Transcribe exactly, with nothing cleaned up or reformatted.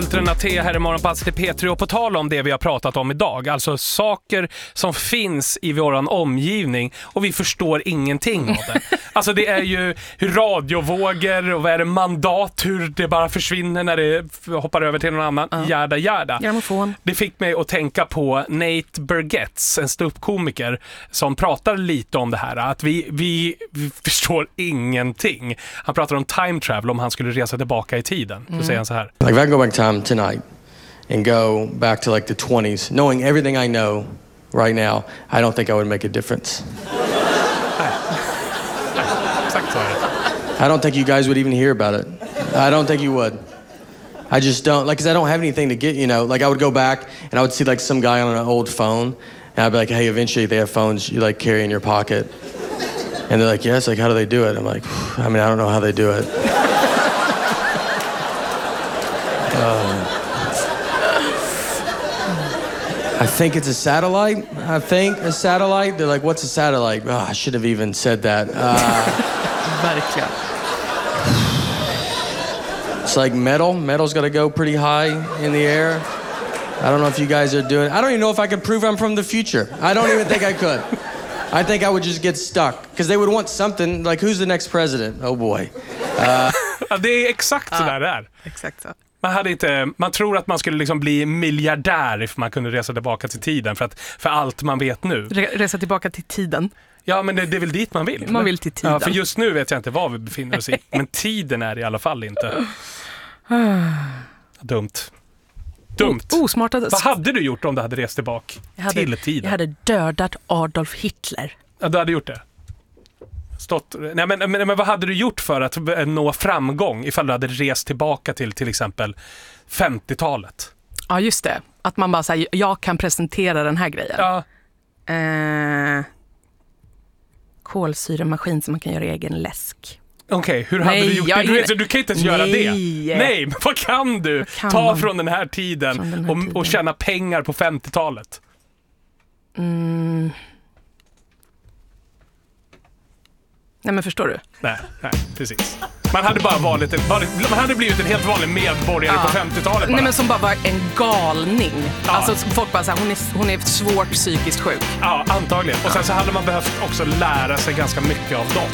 Renate här i morgonpasset i P tre och på tal om det vi har pratat om idag. Alltså saker som finns i våran omgivning och vi förstår ingenting av det. Alltså det är ju hur radiovågor och vad är det, mandat, hur det bara försvinner när det hoppar över till någon annan. Ja. Järda, järda. Grammofon. Det fick mig att tänka på Nate Bargatze, en ståuppkomiker som pratar lite om det här. Att vi, vi, vi förstår ingenting. Han pratar om time travel om han skulle resa tillbaka i tiden. Då mm. säger han så här. Like if I go back in time tonight and go back to like the twenties, knowing everything I know right now, I don't think I would make a difference. I don't think you guys would even hear about it. I don't think you would. I just don't, like, because I don't have anything to get, you know, like I would go back and I would see like some guy on an old phone and I'd be like, hey, eventually they have phones you like carry in your pocket. And they're like, yes, like how do they do it? I'm like, I mean, I don't know how they do it. um, I think it's a satellite. I think a satellite. They're like, what's a satellite? Oh, I should have even said that. Uh, Verkligen. It's like metal. Metal's got to go pretty high in the air. I don't know if you guys are doing it. I don't even know if I could prove I'm from the future. I don't even think I could. I think I would just get stuck. Because they would want something, like who's the next president? Oh boy. Uh, ja, det är exakt så där det är. Exakt så. Man, hade inte, man tror att man skulle liksom bli miljardär if man kunde resa tillbaka till tiden för, att, för allt man vet nu. Re- resa tillbaka till tiden. Ja, men det, det är väl dit man vill. Man vill till tiden. Ja, för just nu vet jag inte var vi befinner oss i. Men tiden är i alla fall inte. Dumt. Dumt. O- osmarta. Vad hade du gjort om du hade rest tillbaka jag hade, till tiden? Jag hade dödat Adolf Hitler. Ja, du hade gjort det. Stått, nej, men, men, men vad hade du gjort för att nå framgång ifall du hade rest tillbaka till till exempel femtiotalet? Ja, just det. Att man bara säger, jag kan presentera den här grejen. Ja. Eh, kolsyremaskin som man kan göra egen läsk. Okej, okay, hur hade Nej, du gjort jag, det? Du, du kan inte ens nej. göra det. Nej, men vad kan du kan ta man? från den här tiden, Den här och, tiden. och tjäna pengar på femtiotalet? Mm. Nej, men förstår du? Nej, nej, precis. Man hade bara varit, varit man hade blivit en helt vanlig medborgare ja. på femtiotalet bara. Nej, men som bara var en galning. Ja. Alltså folk bara så här, hon är hon är svårt psykiskt sjuk. Ja, antagligen. Och sen så hade man behövt också lära sig ganska mycket av dem.